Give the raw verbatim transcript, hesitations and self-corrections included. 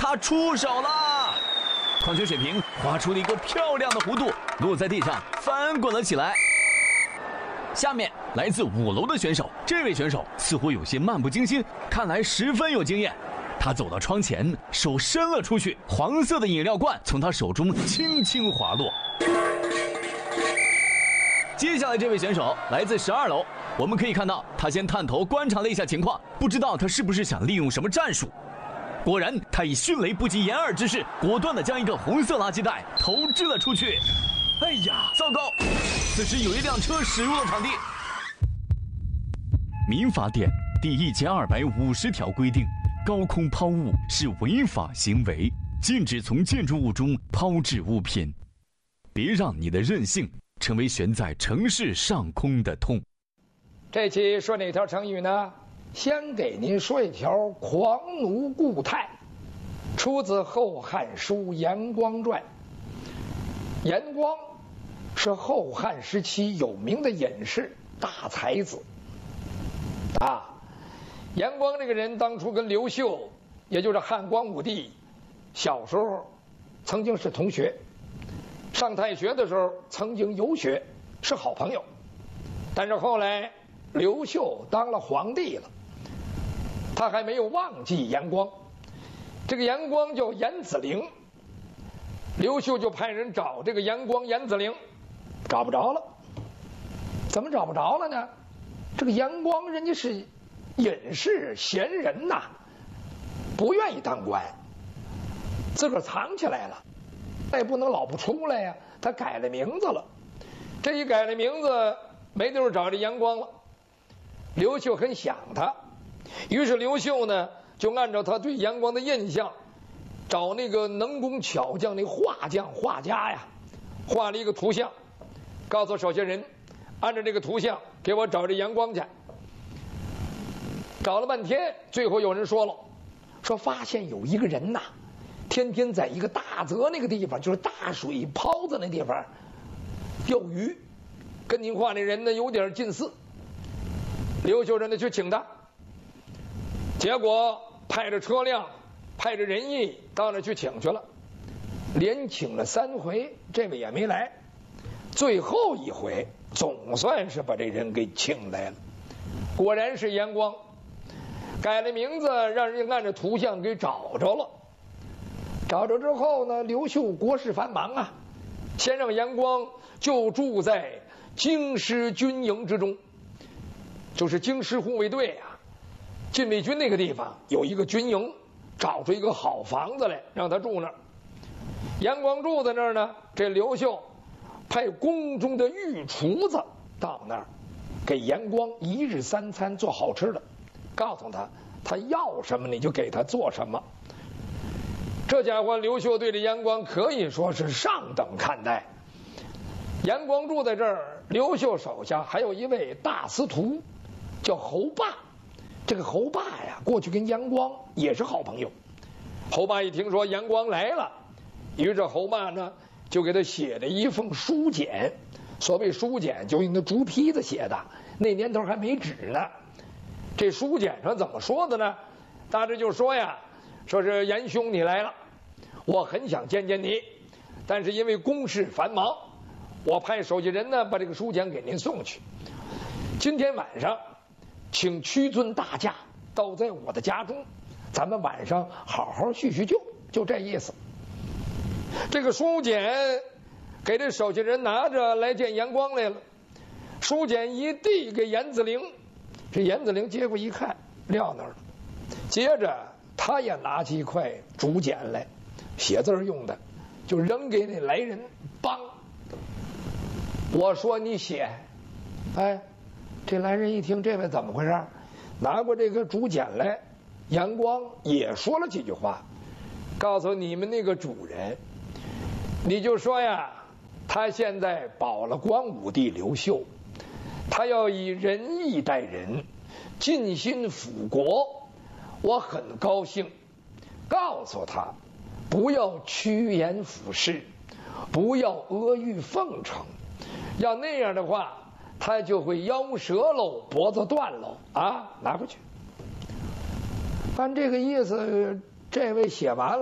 他出手了。矿泉水瓶画出了一个漂亮的弧度，落在地上翻滚了起来。下面来自五楼的选手，这位选手似乎有些漫不经心，看来十分有经验。他走到窗前，手伸了出去，黄色的饮料罐从他手中轻轻滑落。接下来这位选手来自十二楼，我们可以看到他先探头观察了一下情况，不知道他是不是想利用什么战术。果然，他以迅雷不及掩耳之势，果断地将一个红色垃圾袋投掷了出去。哎呀，糟糕！此时有一辆车驶入了场地。民法典第一千二百五十条规定，高空抛物是违法行为，禁止从建筑物中抛掷物品。别让你的任性成为悬在城市上空的痛。 这期说哪条成语呢？先给您说一条“狂奴固态”，出自《后汉书·严光传》。严光是后汉时期有名的隐士、大才子啊。严光这个人当初跟刘秀，也就是汉光武帝，小时候曾经是同学，上太学的时候曾经游学，是好朋友。但是后来刘秀当了皇帝了，他还没有忘记严光。这个严光叫严子陵，刘秀就派人找这个严光严子陵，找不着了。怎么找不着了呢？这个严光人家是隐士闲人呐，不愿意当官，自个儿藏起来了，他也不能老不出来呀，他改了名字了。这一改了名字，没地方找这严光了。刘秀很想他，于是刘秀呢就按照他对严光的印象，找那个能工巧匠那画匠画家呀，画了一个图像，告诉手下人，按照这个图像给我找这严光去。找了半天，最后有人说了，说发现有一个人呐，天天在一个大泽那个地方，就是大水泡子那地方钓鱼，跟您画那人呢有点近似。刘秀让他去请他，结果派着车辆，派着人役到那去请去了，连请了三回，这位也没来。最后一回总算是把这人给请来了，果然是严光。改了名字，让人家按照图像给找着了。找着之后呢，刘秀国事繁忙啊，先让严光就住在京师军营之中，就是京师护卫队啊，禁卫军那个地方有一个军营，找出一个好房子来让他住那儿。严光住在那儿呢，这刘秀派宫中的御厨子到那儿，给严光一日三餐做好吃的，告诉他他要什么你就给他做什么。这家伙刘秀对这严光可以说是上等看待。严光住在这儿，刘秀手下还有一位大司徒叫侯霸。这个侯霸呀，过去跟严光也是好朋友。侯霸一听说严光来了，于是侯霸呢就给他写了一封书简。所谓书简，就用那竹坯子写的，那年头还没纸呢。这书简上怎么说的呢？大致就说呀，说是严兄你来了，我很想见见你，但是因为公事繁忙，我派手下人呢把这个书简给您送去。今天晚上请屈尊大驾到在我的家中，咱们晚上好好叙叙旧，就这意思。这个书简给这手下人拿着来见严光来了，书简一递给严子陵，这严子陵接过一看，撂那儿了。接着他也拿起一块竹简来，写字用的，就扔给那来人，梆！我说你写，哎，这来人一听这位怎么回事，拿过这个竹简来，严光也说了几句话，告诉你们那个主人，你就说呀，他现在保了光武帝刘秀，他要以仁义待人，尽心辅国，我很高兴。告诉他不要趋炎附势，不要阿谀奉承，要那样的话他就会腰折喽，脖子断喽啊！拿回去。按这个意思，这位写完了。